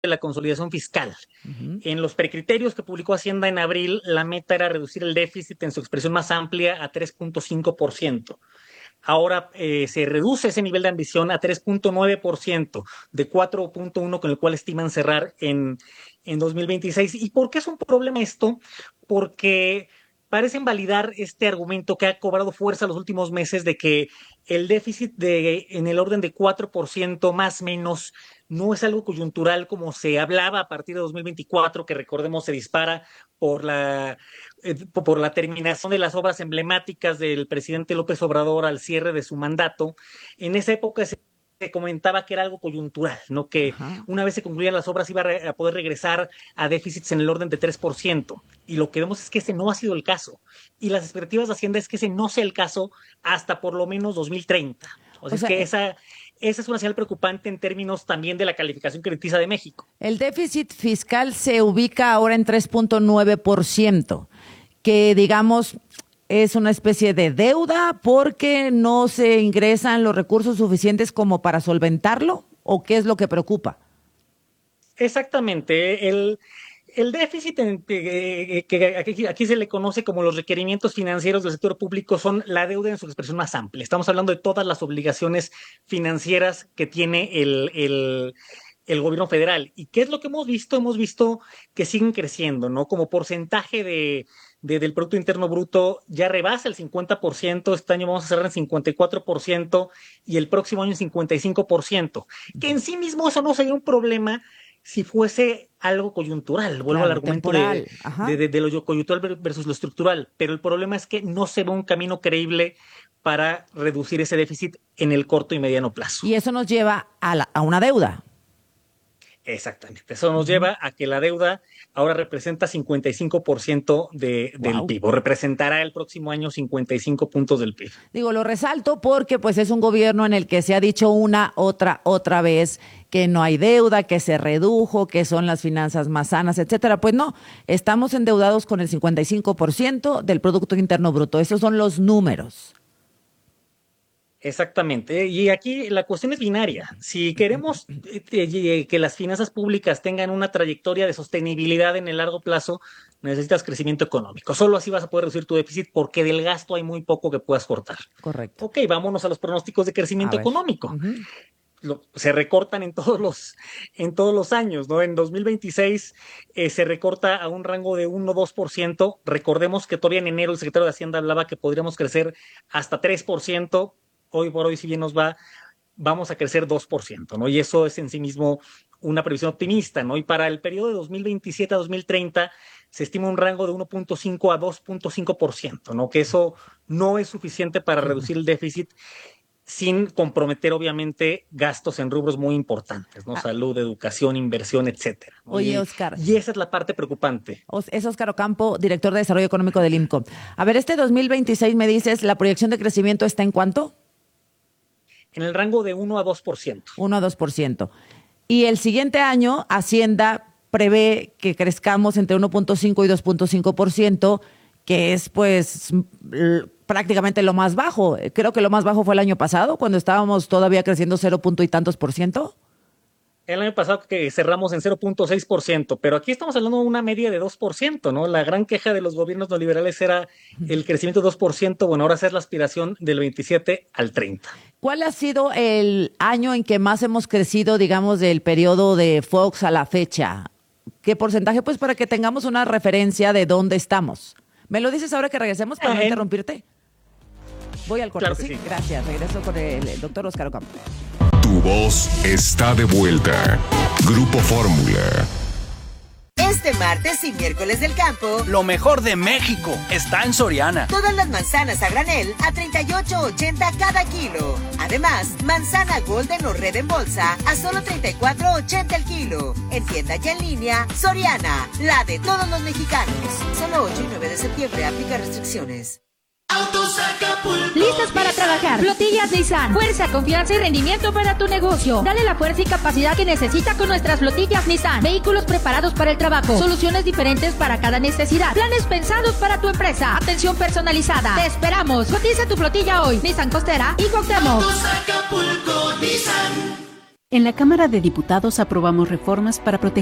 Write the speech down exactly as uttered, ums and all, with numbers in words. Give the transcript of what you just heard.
de la consolidación fiscal. Uh-huh. En los precriterios que publicó Hacienda en abril, la meta era reducir el déficit en su expresión más amplia a tres punto cinco por ciento. Ahora eh, se reduce ese nivel de ambición a tres punto nueve por ciento, de cuatro punto uno con el cual estiman cerrar en, en dos mil veintiséis. ¿Y por qué es un problema esto? Porque parecen validar este argumento que ha cobrado fuerza los últimos meses de que el déficit de, en el orden de cuatro por ciento más menos no es algo coyuntural como se hablaba a partir de dos mil veinticuatro, que recordemos se dispara por la, eh, por la terminación de las obras emblemáticas del presidente López Obrador al cierre de su mandato. En esa época se se comentaba que era algo coyuntural, ¿no? Que Ajá. una vez se concluían las obras iba a, re- a poder regresar a déficits en el orden de tres por ciento. Y lo que vemos es que ese no ha sido el caso. Y las expectativas de Hacienda es que ese no sea el caso hasta por lo menos dos mil treinta. O sea, o sea es que esa, esa es una señal preocupante en términos también de la calificación crediticia de México. El déficit fiscal se ubica ahora en tres punto nueve por ciento, que digamos es una especie de deuda porque no se ingresan los recursos suficientes como para solventarlo, ¿o qué es lo que preocupa? Exactamente. El, el déficit en, eh, que aquí, aquí se le conoce como los requerimientos financieros del sector público son la deuda en su expresión más amplia. Estamos hablando de todas las obligaciones financieras que tiene el, el el gobierno federal. ¿Y qué es lo que hemos visto? Hemos visto que siguen creciendo, ¿no? Como porcentaje de, de, del Producto Interno Bruto ya rebasa el cincuenta por ciento, este año vamos a cerrar en cincuenta y cuatro por ciento y el próximo año en cincuenta y cinco por ciento. Que en sí mismo eso no sería un problema si fuese algo coyuntural. Vuelvo claro, al argumento de, de, de, de lo coyuntural versus lo estructural. Pero el problema es que no se ve un camino creíble para reducir ese déficit en el corto y mediano plazo. Y eso nos lleva a, la, a una deuda. Exactamente. Eso nos uh-huh. lleva a que la deuda ahora representa cincuenta y cinco por ciento de, del wow. P I B, o representará el próximo año cincuenta y cinco puntos del P I B. Digo, lo resalto porque pues es un gobierno en el que se ha dicho una, otra, otra vez que no hay deuda, que se redujo, que son las finanzas más sanas, etcétera. Pues no, estamos endeudados con el cincuenta y cinco por ciento del Producto Interno Bruto. Esos son los números. Exactamente. Y aquí la cuestión es binaria. Si queremos que las finanzas públicas tengan una trayectoria de sostenibilidad en el largo plazo, necesitas crecimiento económico. Solo así vas a poder reducir tu déficit porque del gasto hay muy poco que puedas cortar. Correcto. Ok, vámonos a los pronósticos de crecimiento económico. Uh-huh. Lo, se recortan en todos los en todos los años, ¿no? En dos mil veintiséis eh, se recorta a un rango de uno a dos por ciento. Recordemos que todavía en enero el secretario de Hacienda hablaba que podríamos crecer hasta tres por ciento. Hoy por hoy, si bien nos va, vamos a crecer dos por ciento, ¿no? Y eso es en sí mismo una previsión optimista, ¿no? Y para el periodo de dos mil veintisiete a dos mil treinta se estima un rango de uno punto cinco a dos punto cinco por ciento, ¿no? Que eso no es suficiente para reducir el déficit sin comprometer, obviamente, gastos en rubros muy importantes, ¿no? Ah. Salud, educación, inversión, etcétera, ¿no? Oye, y, Oscar. Y esa es la parte preocupante. Es Oscar Ocampo, director de Desarrollo Económico del IMCO. A ver, este dos mil veintiséis me dices, ¿la proyección de crecimiento está en cuánto? En el rango de uno a dos por ciento. uno a dos por ciento. Y el siguiente año, Hacienda prevé que crezcamos entre uno punto cinco y dos punto cinco por ciento, que es pues l- prácticamente lo más bajo. Creo que lo más bajo fue el año pasado, cuando estábamos todavía creciendo cero punto y tantos por ciento. El año pasado que cerramos en cero punto seis por ciento, pero aquí estamos hablando de una media de dos por ciento, ¿no? La gran queja de los gobiernos neoliberales era el crecimiento de dos por ciento, bueno, ahora esa es la aspiración del veintisiete al treinta. ¿Cuál ha sido el año en que más hemos crecido, digamos, del periodo de Fox a la fecha? ¿Qué porcentaje? Pues para que tengamos una referencia de dónde estamos. ¿Me lo dices ahora que regresemos para eh, no interrumpirte? Voy al corte, claro que sí. sí. Gracias. Regreso con el, el doctor Oscar Ocampo. Tu voz está de vuelta. Grupo Fórmula. Este martes y miércoles del campo, lo mejor de México está en Soriana. Todas las manzanas a granel a treinta y ocho ochenta cada kilo. Además, manzana Golden o Red en bolsa a solo treinta y cuatro ochenta el kilo. En tienda y en línea, Soriana, la de todos los mexicanos. Solo ocho y nueve de septiembre, aplica restricciones. Autos Acapulco. Listos para trabajar. Flotillas Nissan. Fuerza, confianza y rendimiento para tu negocio. Dale la fuerza y capacidad que necesita con nuestras flotillas Nissan. Vehículos preparados para el trabajo. Soluciones diferentes para cada necesidad. Planes pensados para tu empresa. Atención personalizada. Te esperamos. Cotiza tu flotilla hoy. Nissan Costera y Cuauhtémoc. Autos Acapulco Nissan. En la Cámara de Diputados aprobamos reformas para proteger